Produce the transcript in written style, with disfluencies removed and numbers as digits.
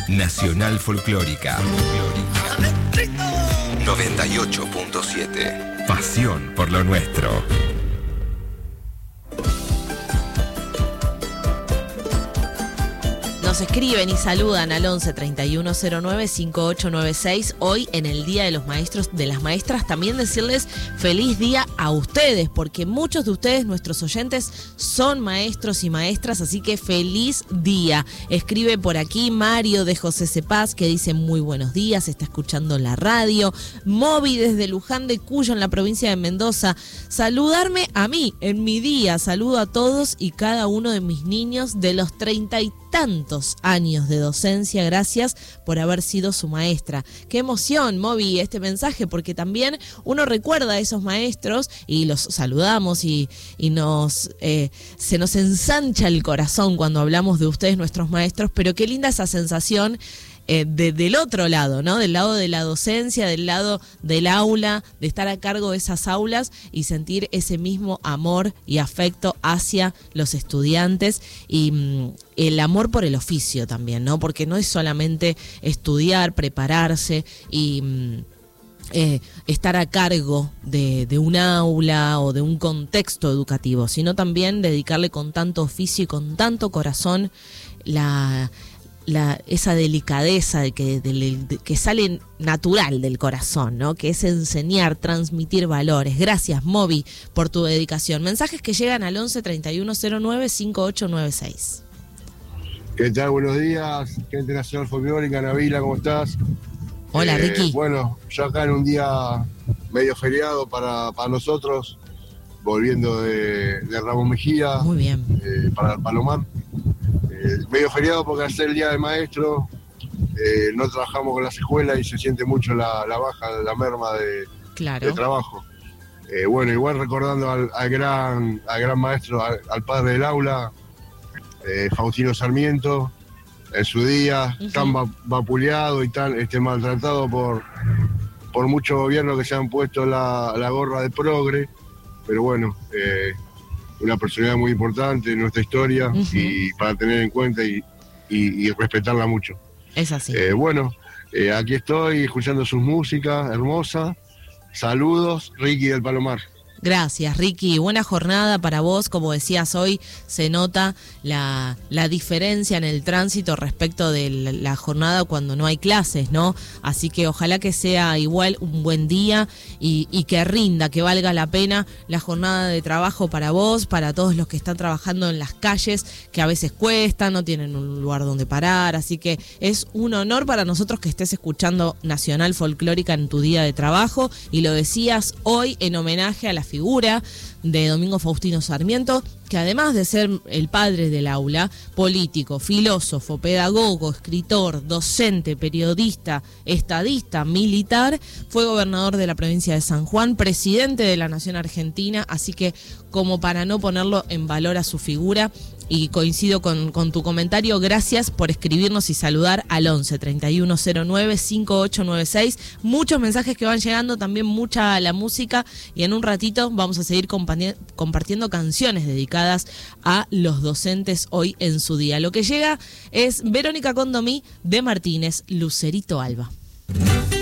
Nacional Folclórica. 98.7. Pasión por lo nuestro. Nos escriben y saludan al 11 3109 5896. Hoy en el Día de los Maestros, de las Maestras, también decirles feliz día a ustedes, porque muchos de ustedes, nuestros oyentes, son maestros y maestras, así que feliz día. Escribe por aquí Mario de José Cepaz, que dice muy buenos días, está escuchando la radio. Moby desde Luján de Cuyo, en la provincia de Mendoza. Saludarme a mí en mi día. Saludo a todos y cada uno de mis niños de los 30 y tantos años de docencia. Gracias por haber sido su maestra. Qué emoción, Moby, este mensaje, porque también uno recuerda a esos maestros y los saludamos y se nos ensancha el corazón cuando hablamos de ustedes, nuestros maestros, pero qué linda esa sensación del otro lado, ¿no? Del lado de la docencia, del lado del aula, de estar a cargo de esas aulas y sentir ese mismo amor y afecto hacia los estudiantes y el amor por el oficio también, ¿no? Porque no es solamente estudiar, prepararse y estar a cargo de un aula o de un contexto educativo, sino también dedicarle con tanto oficio y con tanto corazón esa delicadeza que sale natural del corazón, ¿no? Que es enseñar, transmitir valores. Gracias, Moby, por tu dedicación. Mensajes que llegan al 11 3109 5896. ¿Qué tal? Buenos días, gente Nacional Folclórica. Nabila, ¿cómo estás? Hola, Ricky. Bueno, yo acá en un día medio feriado para nosotros, volviendo de Ramón Mejía. Muy bien. Para el Palomar. Medio feriado porque al ser el Día del Maestro no trabajamos con las escuelas y se siente mucho la baja, la merma de trabajo. Bueno, igual recordando al gran maestro, al padre del aula, Faustino Sarmiento, en su día, tan vapuleado y tan maltratado por muchos gobiernos que se han puesto la gorra de progre, pero bueno, una personalidad muy importante en nuestra historia y para tener en cuenta y respetarla mucho. Es así. Bueno, aquí estoy escuchando sus músicas hermosas. Saludos, Ricky del Palomar. Gracias, Ricky. Buena jornada para vos. Como decías, hoy se nota la diferencia en el tránsito respecto de la jornada cuando no hay clases, ¿no? Así que ojalá que sea igual un buen día y que rinda, que valga la pena la jornada de trabajo para vos, para todos los que están trabajando en las calles, que a veces cuesta, no tienen un lugar donde parar. Así que es un honor para nosotros que estés escuchando Nacional Folclórica en tu día de trabajo. Y lo decías hoy en homenaje a la figura de Domingo Faustino Sarmiento, que además de ser el padre del aula, político, filósofo, pedagogo, escritor, docente, periodista, estadista, militar, fue gobernador de la provincia de San Juan, presidente de la Nación Argentina, así que como para no ponerlo en valor a su figura, y coincido con tu comentario, gracias por escribirnos y saludar al 11 3109 5896. Muchos mensajes que van llegando, también mucha la música, y en un ratito vamos a seguir compartiendo canciones dedicadas a los docentes hoy en su día. Lo que llega es Verónica Condomí de Martínez, Lucerito Alba.